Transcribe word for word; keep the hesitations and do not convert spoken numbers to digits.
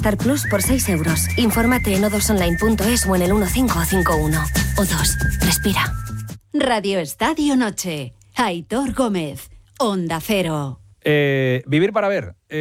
Movistar Plus por seis euros. Infórmate en o dos online punto es o en el uno cinco cinco uno. O dos, respira. Radio Estadio Noche. Aitor Gómez. Onda Cero. Eh, vivir para ver. Eh,